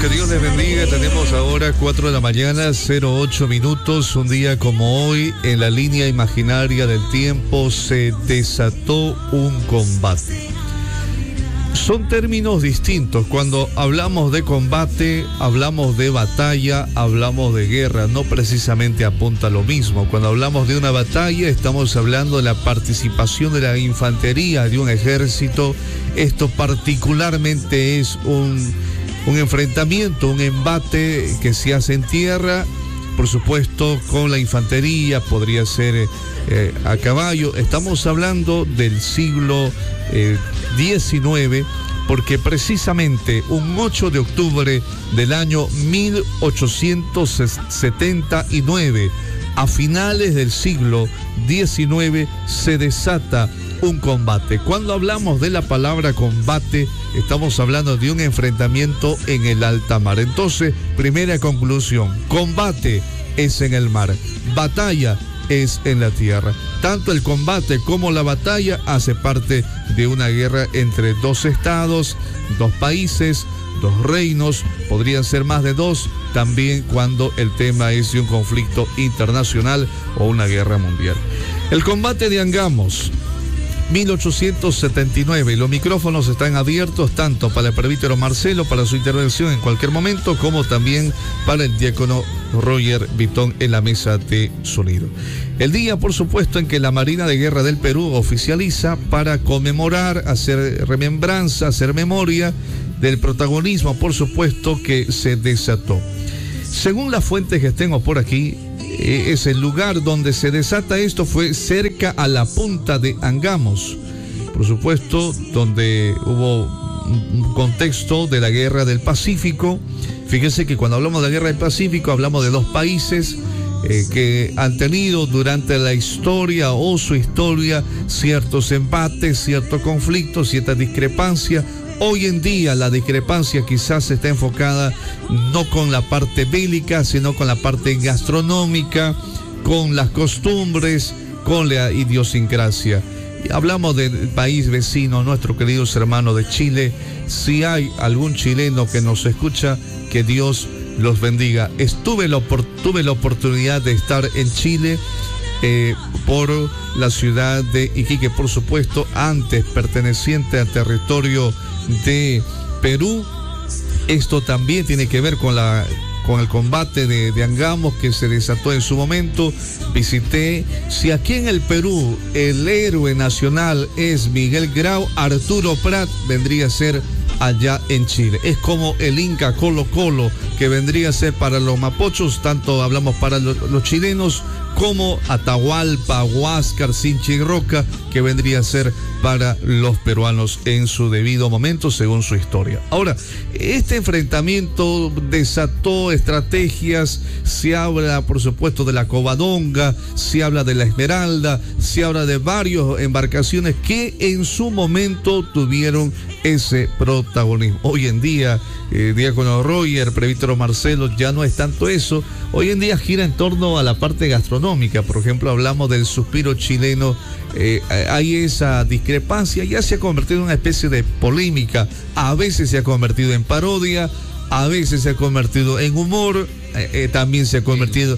que Dios les bendiga. Tenemos ahora 4 de la mañana, 08 minutos. Un día como hoy, en la línea imaginaria del tiempo, se desató un combate. Son términos distintos. Cuando hablamos de combate, hablamos de batalla, hablamos de guerra. No precisamente apunta a lo mismo. Cuando hablamos de una batalla, estamos hablando de la participación de la infantería de un ejército. Esto particularmente es un enfrentamiento, un embate que se hace en tierra, por supuesto con la infantería, podría ser a caballo. Estamos hablando del siglo XIX, porque precisamente un 8 de octubre del año 1879, a finales del siglo XIX, se desata un combate. Cuando hablamos de la palabra combate, estamos hablando de un enfrentamiento en el alta mar. Entonces, primera conclusión: combate es en el mar, batalla es en la tierra. Tanto el combate como la batalla hace parte de una guerra entre dos estados, dos países, dos reinos, podrían ser más de dos, también cuando el tema es de un conflicto internacional o una guerra mundial. El combate de Angamos, 1879. Los micrófonos están abiertos tanto para el presbítero Marcelo para su intervención en cualquier momento, como también para el diácono Roger Vitón en la mesa de sonido. El día, por supuesto, en que la Marina de Guerra del Perú oficializa para conmemorar, hacer remembranza, hacer memoria del protagonismo, por supuesto, que se desató. Según las fuentes que tengo por aquí, es el lugar donde se desata esto, fue cerca a la punta de Angamos, por supuesto, donde hubo un contexto de la Guerra del Pacífico. Fíjense que cuando hablamos de la Guerra del Pacífico hablamos de dos países que han tenido durante la historia o su historia ciertos embates, ciertos conflictos, ciertas discrepancias. Hoy en día la discrepancia quizás está enfocada no con la parte bélica, sino con la parte gastronómica, con las costumbres, con la idiosincrasia. Hablamos del país vecino, nuestros queridos hermanos de Chile. Si hay algún chileno que nos escucha, que Dios los bendiga. Tuve la oportunidad de estar en Chile, por la ciudad de Iquique, por supuesto, antes perteneciente al territorio de Perú. Esto también tiene que ver con el combate de Angamos que se desató en su momento. Visité, si aquí en el Perú el héroe nacional es Miguel Grau, Arturo Prat vendría a ser allá en Chile. Es como el Inca Colo Colo, que vendría a ser para los mapochos, tanto hablamos para los chilenos, como Atahualpa, Huáscar, Sinchi Roca, que vendría a ser para los peruanos en su debido momento, según su historia. Ahora, este enfrentamiento desató estrategias. Se habla, por supuesto, de la Covadonga, se habla de la Esmeralda, se habla de varias embarcaciones que en su momento tuvieron ese protagonismo. Hoy en día, diácono Roger, presbítero Marcelo, ya no es tanto eso. Hoy en día gira en torno a la parte gastronómica. Por ejemplo, hablamos del suspiro chileno. Hay esa discrepancia, ya se ha convertido en una especie de polémica. A veces se ha convertido en parodia, a veces se ha convertido en humor, también se ha convertido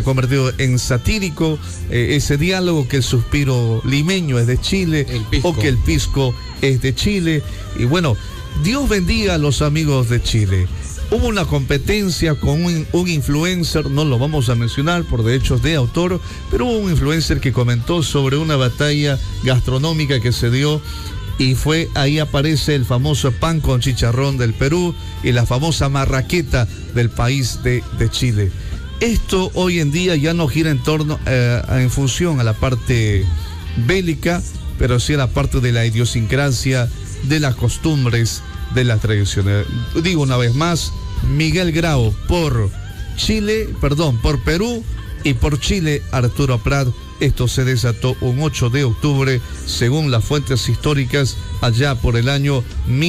en satírico. Ese diálogo que el suspiro limeño es de Chile o que el pisco es de Chile. Y bueno, Dios bendiga a los amigos de Chile. Hubo una competencia con un influencer, no lo vamos a mencionar por derechos de autor, pero hubo un influencer que comentó sobre una batalla gastronómica que se dio, y ahí aparece el famoso pan con chicharrón del Perú y la famosa marraqueta del país de Chile. Esto hoy en día ya no gira en torno en función a la parte bélica, pero sí a la parte de la idiosincrasia, de las costumbres, de las tradiciones. Digo una vez más, Miguel Grau por Perú, y por Chile Arturo Prat. Esto se desató un 8 de octubre, según las fuentes históricas, allá por el año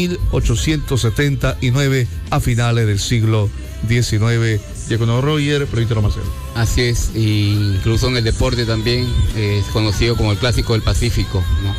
1879, a finales del siglo XIX. Diácono Roger, presbítero Marcelo. Así es, incluso en el deporte también es conocido como el Clásico del Pacífico, ¿no?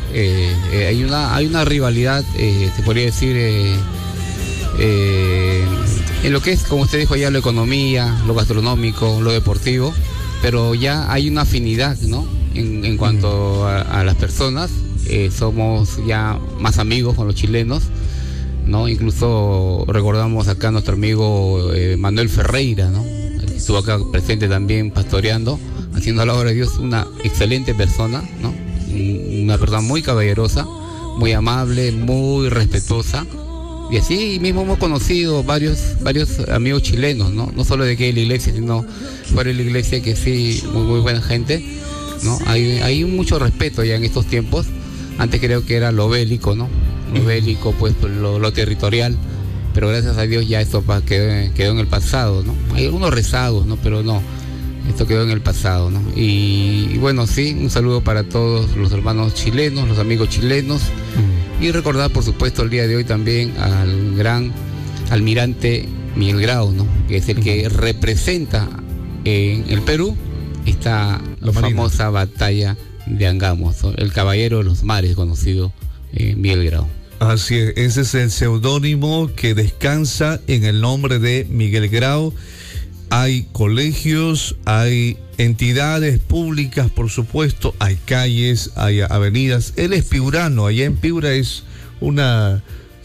Hay una rivalidad, se podría decir, en lo que es, como usted dijo ya, lo economía, lo gastronómico, lo deportivo, pero ya hay una afinidad, ¿no? En cuanto a las personas, somos ya más amigos con los chilenos, ¿no? Incluso recordamos acá a nuestro amigo Manuel Ferreira, ¿no? Estuvo acá presente también pastoreando, haciendo la obra de Dios, una excelente persona, ¿no? Una persona muy caballerosa, muy amable, muy respetuosa. Y así mismo hemos conocido varios amigos chilenos, ¿no? No solo de aquí de la iglesia, sino fuera de la iglesia, que sí, muy buena gente, ¿no? Hay mucho respeto ya en estos tiempos. Antes creo que era lo bélico, ¿no? Lo bélico, pues lo territorial, pero gracias a Dios ya esto quedó en el pasado, ¿no? Hay algunos rezagos, ¿no? Pero no, esto quedó en el pasado, ¿no? Y bueno, sí, un saludo para todos los hermanos chilenos, los amigos chilenos, y recordar, por supuesto, el día de hoy también al gran almirante Miguel Grau, ¿no? Que es el que representa en el Perú esta famosa batalla de Angamos, ¿no? El caballero de los mares, conocido Miguel Grau. Así es, ese es el seudónimo que descansa en el nombre de Miguel Grau. Hay colegios, hay entidades públicas, por supuesto, hay calles, hay avenidas. Él es piurano, allá en Piura es una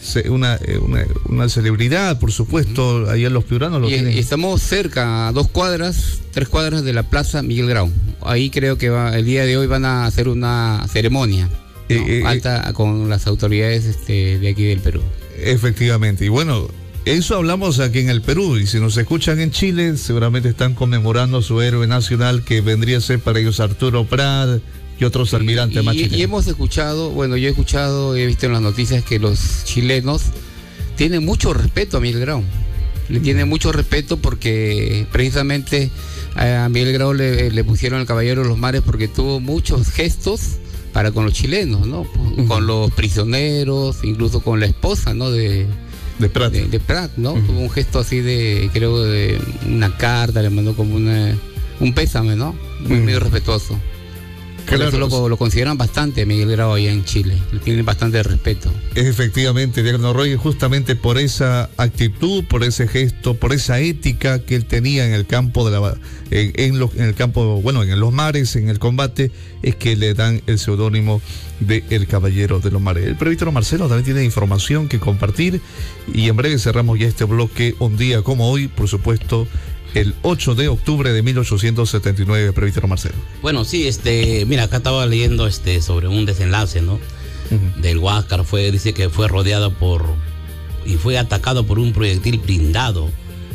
celebridad, por supuesto, allá los piuranos lo tienen. Y estamos cerca, a 3 cuadras de la Plaza Miguel Grau. Ahí creo que el día de hoy van a hacer una ceremonia, ¿no? Alta con las autoridades de aquí del Perú. Efectivamente, y bueno, eso hablamos aquí en el Perú, y si nos escuchan en Chile, seguramente están conmemorando a su héroe nacional, que vendría a ser para ellos Arturo Prat y otros almirantes más chilenos. Y hemos escuchado, bueno, yo he visto en las noticias que los chilenos tienen mucho respeto a Miguel Grau. Le tienen mucho respeto porque precisamente a Miguel Grau le pusieron el caballero de los mares porque tuvo muchos gestos para con los chilenos, ¿no? Con los prisioneros, incluso con la esposa, ¿no? De Prat, ¿no? Tuvo un gesto así creo, de una carta, le mandó como un pésame, ¿no? Muy respetuoso. Claro, eso lo consideran bastante Miguel Grau allá en Chile, le tienen bastante respeto. Efectivamente, Diácono Roy, justamente por esa actitud, por ese gesto, por esa ética que él tenía en el campo en el campo, bueno, en los mares, en el combate, es que le dan el seudónimo de El Caballero de los Mares. El presbítero Marcelo también tiene información que compartir, y en breve cerramos ya este bloque. Un día como hoy, por supuesto, el 8 de octubre de 1879, presbítero Marcelo. Bueno, sí, mira, acá estaba leyendo sobre un desenlace, ¿no? Del Huáscar. Dice que fue rodeado y fue atacado por un proyectil blindado,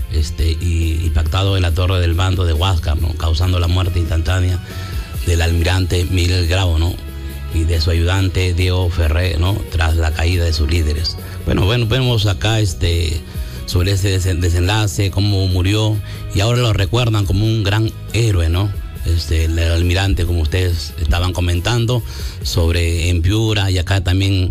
y impactado en la torre del mando de Huáscar, ¿no? Causando la muerte instantánea del almirante Miguel Grau, ¿no? Y de su ayudante Diego Ferré, ¿no? Tras la caída de sus líderes. Bueno, vemos acá sobre ese desenlace, cómo murió, y ahora lo recuerdan como un gran héroe, ¿no? El almirante, como ustedes estaban comentando, en Piura, y acá también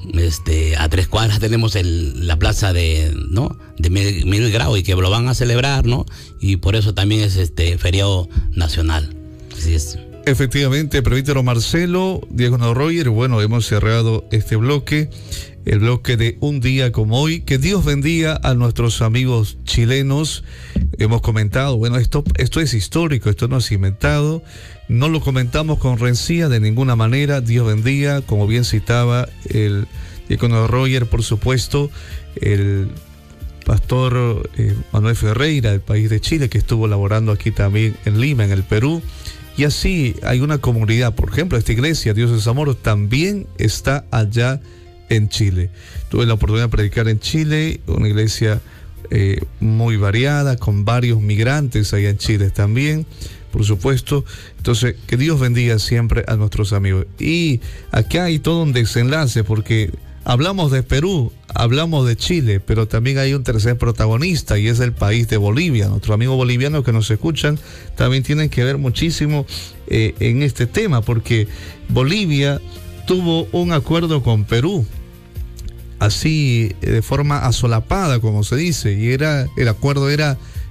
a 3 cuadras tenemos la plaza de Miguel Grau, y que lo van a celebrar, ¿no? Y por eso también es feriado nacional. Así es. Efectivamente, presbítero Marcelo, Diácono Roger, bueno, hemos cerrado este bloque, el bloque de un día como hoy. Que Dios bendiga a nuestros amigos chilenos. Hemos comentado, bueno, esto es histórico, esto no es inventado, no lo comentamos con rencilla de ninguna manera. Dios bendiga, como bien citaba el Diácono Roger, por supuesto, el pastor Manuel Ferreira, del país de Chile, que estuvo laborando aquí también en Lima, en el Perú. Y así hay una comunidad, por ejemplo, esta iglesia, Dios es Amor, también está allá en Chile. Tuve la oportunidad de predicar en Chile, una iglesia muy variada, con varios migrantes allá en Chile también, por supuesto. Entonces, que Dios bendiga siempre a nuestros amigos. Y acá hay todo un desenlace, porque hablamos de Perú, hablamos de Chile, pero también hay un tercer protagonista, y es el país de Bolivia. Nuestros amigos bolivianos que nos escuchan también tienen que ver muchísimo en este tema, porque Bolivia tuvo un acuerdo con Perú, así de forma asolapada, como se dice, y el acuerdo era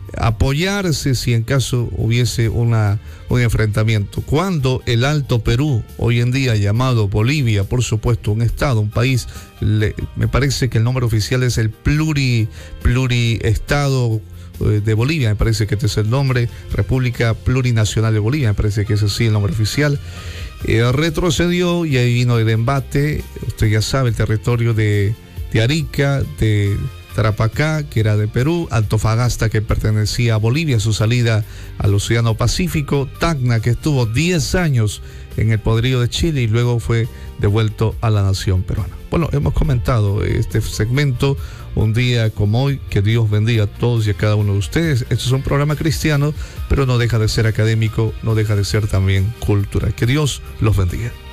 apoyarse si en caso hubiese un enfrentamiento. Cuando el Alto Perú, hoy en día llamado Bolivia, por supuesto un estado, un país, me parece que el nombre oficial es el pluriestado de Bolivia, me parece que este es el nombre, República Plurinacional de Bolivia, me parece que ese sí es el nombre oficial, retrocedió y ahí vino el embate. Usted ya sabe, el territorio de Arica, de Tarapacá, que era de Perú, Antofagasta, que pertenecía a Bolivia, su salida al Océano Pacífico, Tacna, que estuvo 10 años en el poderío de Chile y luego fue devuelto a la nación peruana. Bueno, hemos comentado este segmento un día como hoy. Que Dios bendiga a todos y a cada uno de ustedes. Esto es un programa cristiano, pero no deja de ser académico, no deja de ser también cultural. Que Dios los bendiga.